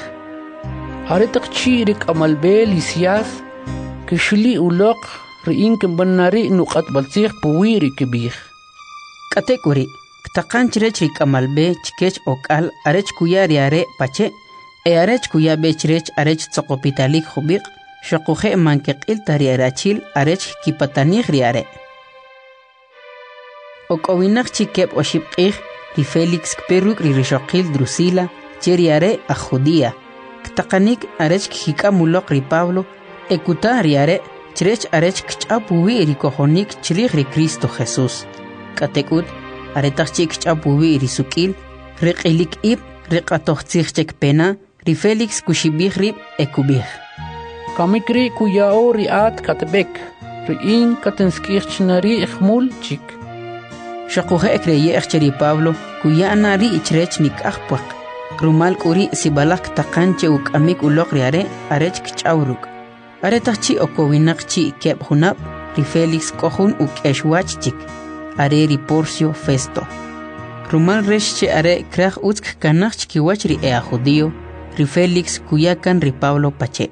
Aretaq chi ri k'amalbe Lisias, kixli uloq ri'in kimbanari nuqatb'al tzij puwi ri kibij. K'atek'u ri, ktaqan chirech ri k'amalbe chikech ok'al arech kuya ri are pache, e arech kuya be chirech arech tzoqopitalik jubiq, xoquje mankeq'il tari arachil arech kipatanij ri are. Ok'owinaq chikeb oxib q'ij, ri Félix kperuk ri rixoqil Drusila, che ri are a Judía. Ktaqanik arech kik'amuloq ri Pablo, e kuta ri are, chirech arech kch'apuwi ri kojonik chirij ri Cristo Jesús. K'atek'ut, aretaq chi kch'apuwi ri suk'il, ri q'ilik ib, ri q'atojtzij chek pena, ri Félix kuxibij rib e kubij. Kamikri kuyao ri at katbek, ri'in katenskirchnari ikhmul chik. Xaquje ekreye ri Pablo, kuyana ri ichrech nik'ajpuaq, rumal k'uri sibalaq taqanche uk'amik uloq ri are, arech kch'awruk. Aretaq chi okowinaq chi keb junab, ri Félix kojun uk'exwach chik, are ri Porcio Festo. Rumal rex che are kraj utzk kanaq chkiwach ri ea judío, ri Félix kuyakan ri Pablo pache.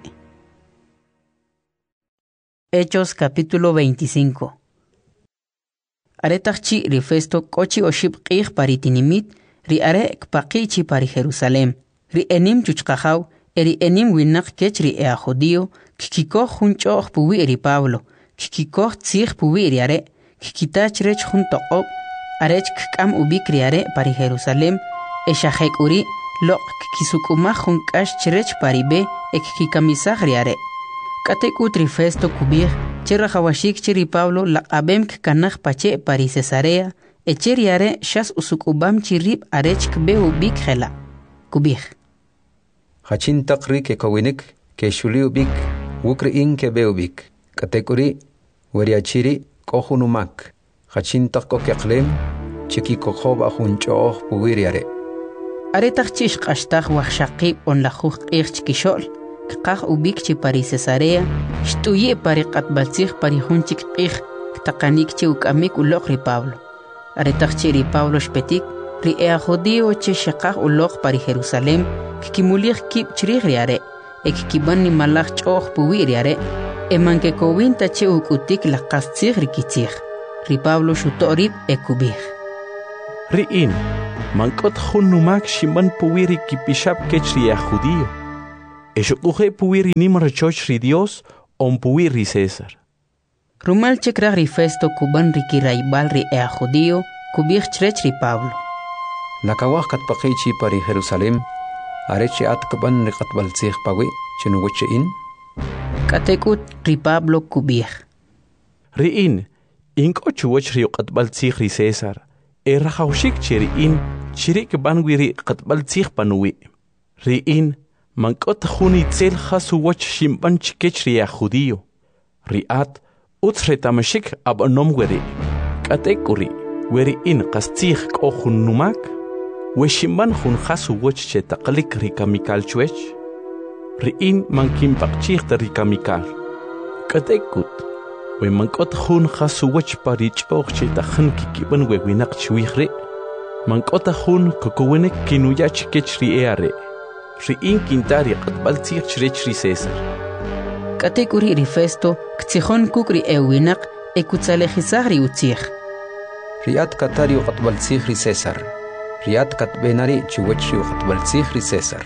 Hechos capítulo veinticinco. Aretaq chi ri Festo kochi oshib q'ij pari tinimit, ri are kpaqi chi pari Jerusalem, ri enim chuchqajaw, e ri enim winaq kech ri ea judío, kikikoj jun ch'oj puwi ri Pablo, kikikoj tzij puwi ri are, kikitach rech jun toqob, arech kk'am ubik ri are pari Jerusalem, e xajek uri, loq kikisuk'umaj jun k'ax chirech pari be, e kikikamisaj ri are. K'atek'ut ri Festo kubij, che rajawashik che ri Pablo laq'abem kkanaj pache pari Cesarea, e che ri are xas usuk'ubam chi rib arech kbe ubik jela. Kubij. Hachin taq ri ke kowinik, ke shuli ubik, wukri in ke be ubik. K'atek'uri, weriachiri, kojunumak. Hachin taq ko keqlem, chiki kojob ajun ch'oj puwi ri are. Aretaq chi xq'axtaj wajxaqib onlajuj q'ij chkixol, kqaj ubik chi pari Cesarea, xt'uyi pari q'atb'al pari jun chik q'ij, ktaqanik chi uk'amik uloq ri Pablo. Aretaq chi ri Pablo xpetik, ri ea judío chi xeqaj uloq pari Jerusalem, kikimulij kib chirij ri are, e kikiban nimalaj ch'oj puwi ri are, e mankekowinta chi uk'utik laqas tzij ri kitzij. Ri Pablo xuto'rib e kubij. Ri'in, mankot hun numak shiman puwiri kipishap kechri a judío. Eshukuhe puwiri nimar chochri Dios on puwiri César. Rumal chekrag ri Festo kuban riki raibal ri a judío kubich chrech ri Pablo. Nakawak kat pakichi pari Jerusalem, arechi at kaban rikat balsih pawi, chinuwiche in? Katekut ri Pablo kubich. Ri'in, inko chuwach ri qatbal tsih ri César, e rahawshik che ri'in, chirik banwi ri qatbal tsih panuwi. Ri'in, mankot khuni tsel khasu wach shimban chikech ri a judío. Ri'at, utsre tamashik ab nomweri. Katekuri, weri in qastih k'ohun numak, we shimban khun khasu wach che taqlik ri kamikal chwech. Ri'in mankim pakchih ta ri kamikal. Katekut, we mankot khun khasu wach parich och che takhan kikiban we winak chwihre. Mankot khun kokowenek kinuyach kechri eare. Ri'in kintari qatbal tsih chrech ri César. Katekuri ri Festo ktsikhon kukri ewinak ekutzalejizar ri utzih. Riat katari qatbal tsih ri César. Riat katbenari chuwach ri qatbal tsih ri César.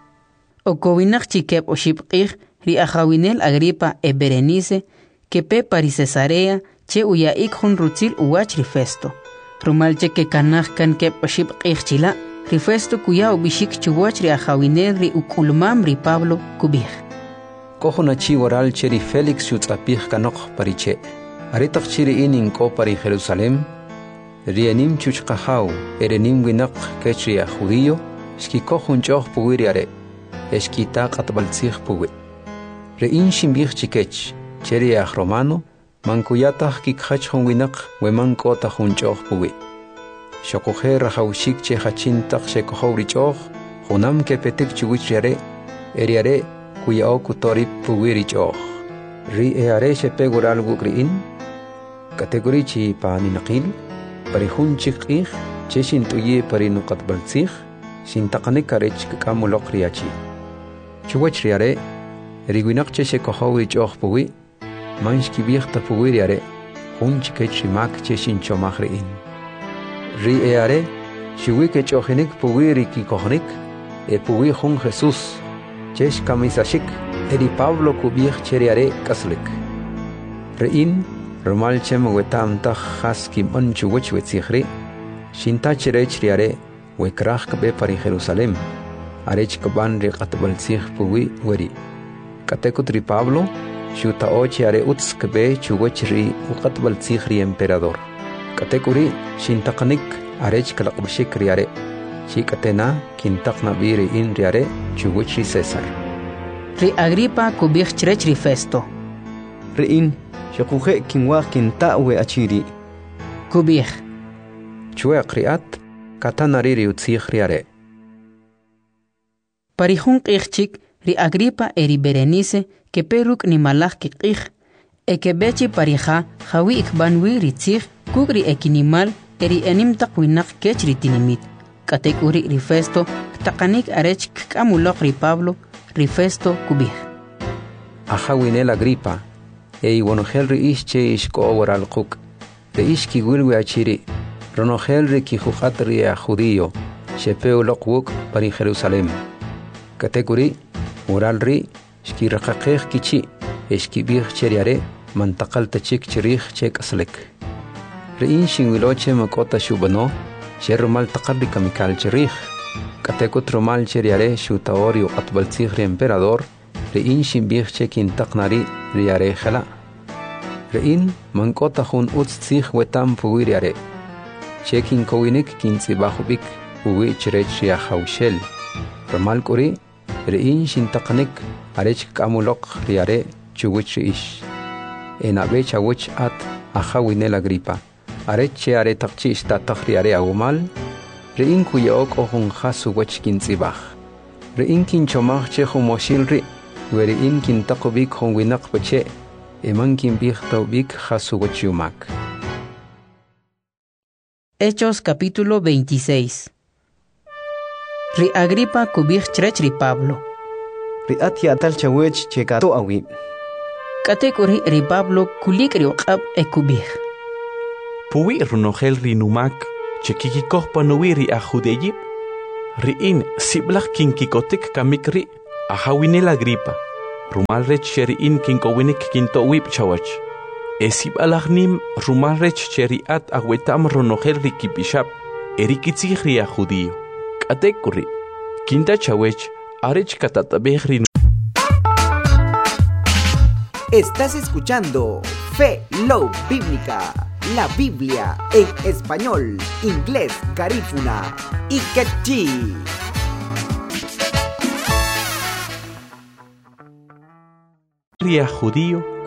Okowinak chikep oshipqih ri Ajawinel Agripa e Berenice que pe pari Cesarea che uya ikhun rutzil uwach ri Festo. Rumal che que kanach kan kep oshipqih chila ri Festo kuya ubishik chuwach ri Ajawinel ri ukulmam ri Pablo kubih. Kohona chi waral cheri Felix yutzapih kanok pariche. Aritak chiri inin ko pari Jerusalem. Rienim chuchqahau erenim winak kechri a judío. Shki kohun choh puwiri are. Eshkita qatbaltzih puwi. Rein shimbih chikech. Cheri a romano. Mankuyatah kikhach hun winak weman kota hun choh puwi. Shokohe rahaushik che hachintak shekohori choh. Hunam ke petik chuwich are. Eriare. Kuya oku torip puwiri choh. Ri eare shepe gural gukriin. Kategori chi paani naqil. Pari hun chikih. Cheshin tuye pari nukat baltzih. Sintaqane karech kakamulok riachi. Chuwach riare. Riguinak cheshe kohori choh puwi. Manshki bichta puwiri are. Hun chikech rimak cheshin chomach riin. Ri eare. Shiwike chohinik puwiri ki kohnik. E puwi hun Jesus. Chesh kamisashik, eri Pablo kubich cheriare kaslik. Rein, romal chem wetam tach haskim onchu wech wetzihri, shinta cherech riare, wekrach kabe pari Jerusalem, arech kaban re katbalzih puwi weri. Katekut ri Pablo, shuta ochi are uts kabe chuwech ri ukatbalzih ri emperador. Katekuri, shintakanik, arech kalakbashik riare. Chikatena kintak nabiri in riare chuwich ri César. Ri Agripa kubich chrech ri Festo. Riin, shakuje kinwa kinta we achiri. Kubich. Chue kriat, katanari ri utzih riare. Parihun kichik ri Agripa eri Berenice que peruk ni malach kikich e que bechi parija jawi ikbanwi ri tzih kugri ekinimal eri enim takwinak kech ri tinimit. Katekuri ri Festo, takanik arech kamulok ri Pablo, ri Festo kubih. Ajawinel Agripa, e iwonogel ri ishche ishko owaral kuk, re ishki wilwe achiri, ronogel ri kijukat ri a judío, shepeo lokwuk pari Jerusalem. Katekuri, oral ri, shki rakakech kichi, eshki bih cheriare, mantakal tachik chirich chek aslek. Re inshin wiloche makota shubano, Sherumal taqarri kamikal cherich. Katekut rumal cheriare shutaori uqatbaltzih ri emperador. Rein shimbih chekin taqnari riare jala. Rein mankota hun utztzih wetam puwiriare. Chekin kowinik kintzibahubik puwi cherech ria haushel. Rumal kuri rein shintaqnik arech kamulok riare chuwich ish. Enabe chawich at ajawinel Agripa. Areche are takchi sta takhriare agumal rein kuya ok ohun khasu wach kinzibah rein kin chomach che khumoshilri weri in kin taqbik khon winak bache eman kin bih tawbik khasu wach yumak. Hechos capítulo veintiséis. Ri Agripa kubih chrech ri Pablo. Ri atia tal chawech chekato awi. Katekuri ri Pablo kulik ri uqab e kubih. Puwi runogel rinumak, chekikikohpa nuwiri a judeyip, riin siblach kinkikotik kamikri a hawinel Agripa, rumalrech cheriin kinkowinik kintowip chawach. Esib alachnim rumalrech cheriat agwetam ronohel rikipishap, erikitzihri a judío. Katekuri, kinta chawech, arech katatabehri. Estás escuchando Fe Love Bíblica, la Biblia en español, inglés, garífuna y quechí. Ria judío